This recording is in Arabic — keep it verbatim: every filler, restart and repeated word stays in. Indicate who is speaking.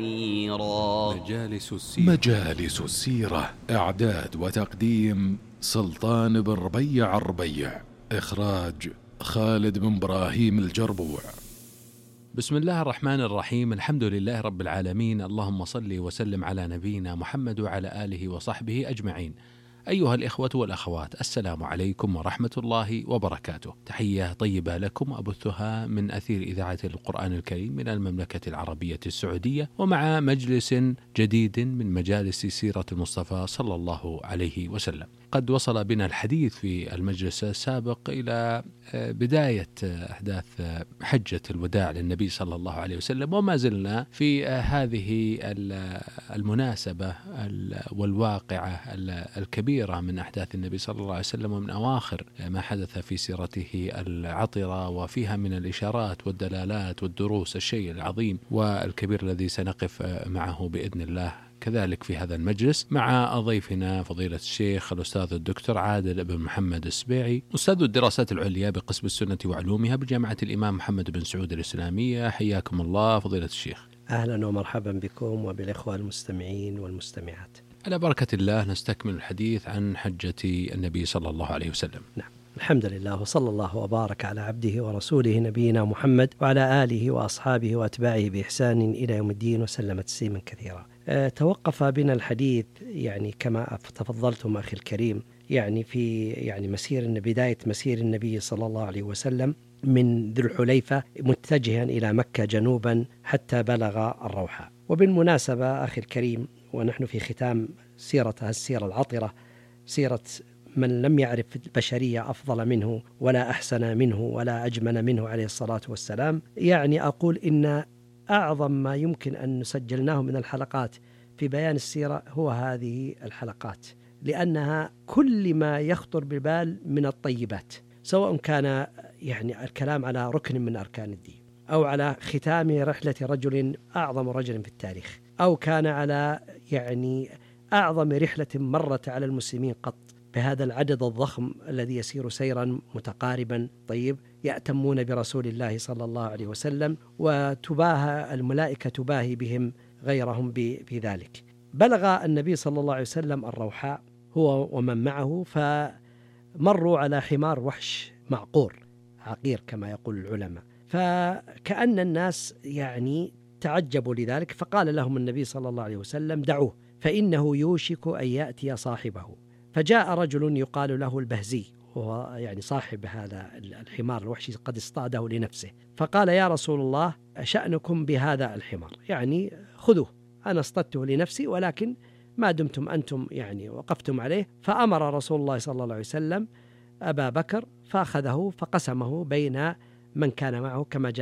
Speaker 1: مجالس السيرة. مجالس السيرة، إعداد وتقديم سلطان بن ربيع الربيع، إخراج خالد بن إبراهيم الجربوع.
Speaker 2: بسم الله الرحمن الرحيم، الحمد لله رب العالمين، اللهم صل وسلم على نبينا محمد وعلى آله وصحبه أجمعين. أيها الإخوة والأخوات، السلام عليكم ورحمة الله وبركاته. تحية طيبة لكم أبثها من أثير إذاعة القرآن الكريم من المملكة العربية السعودية، ومع مجلس جديد من مجالس سيرة المصطفى صلى الله عليه وسلم. قد وصل بنا الحديث في المجلس السابق إلى بداية أحداث حجة الوداع للنبي صلى الله عليه وسلم، وما زلنا في هذه المناسبة والواقعة الكبيرة من أحداث النبي صلى الله عليه وسلم، ومن أواخر ما حدث في سيرته العطرة، وفيها من الإشارات والدلالات والدروس الشيء العظيم والكبير الذي سنقف معه بإذن الله كذلك في هذا المجلس مع ضيفنا فضيلة الشيخ الأستاذ الدكتور عادل بن محمد السبيعي، أستاذ الدراسات العليا بقسم السنة وعلومها بجامعة الإمام محمد بن سعود الإسلامية. حياكم الله فضيلة الشيخ.
Speaker 3: أهلا ومرحبا بكم وبالإخوة المستمعين والمستمعات.
Speaker 2: على بركة الله نستكمل الحديث عن حجة النبي صلى الله عليه وسلم.
Speaker 3: نعم، الحمد لله، وصلى الله وبارك على عبده ورسوله نبينا محمد وعلى آله وأصحابه وأتباعه بإحسان إلى يوم الدين، وسلم تسليما كثيرا. أه توقف بنا الحديث يعني كما تفضلتم أخي الكريم يعني في يعني مسير بداية مسير النبي صلى الله عليه وسلم من ذو الحليفة متجها إلى مكة جنوبا حتى بلغ الروحاء. وبالمناسبة أخي الكريم، ونحن في ختام سيرة السيرة العطرة، سيرة من لم يعرف البشرية أفضل منه ولا أحسن منه ولا أجمل منه عليه الصلاة والسلام، يعني أقول إن أعظم ما يمكن أن نسجلناه من الحلقات في بيان السيرة هو هذه الحلقات، لأنها كل ما يخطر بالبال من الطيبات، سواء كان يعني الكلام على ركن من أركان الدين، أو على ختام رحلة رجل أعظم رجل في التاريخ، أو كان على يعني أعظم رحلة مرت على المسلمين قط بهذا العدد الضخم الذي يسير سيرا متقاربا طيب، يأتمون برسول الله صلى الله عليه وسلم، وتباهى الملائكة تباهي بهم غيرهم في ذلك. بلغ النبي صلى الله عليه وسلم الروحاء هو ومن معه، فمروا على حمار وحش معقور عقير كما يقول العلماء، فكأن الناس يعني تعجبوا لذلك، فقال لهم النبي صلى الله عليه وسلم: دعوه فإنه يوشك أن يأتي صاحبه. فجاء رجل يقال له البهزي، وهو يعني صاحب هذا الحمار الوحشي قد اصطاده لنفسه، فقال: يا رسول الله، شأنكم بهذا الحمار؟ يعني خذوه، أنا اصطدته لنفسي، ولكن ما دمتم أنتم يعني وقفتم عليه. فأمر رسول الله صلى الله عليه وسلم أبا بكر فأخذه فقسمه بين من كان معه كما جاء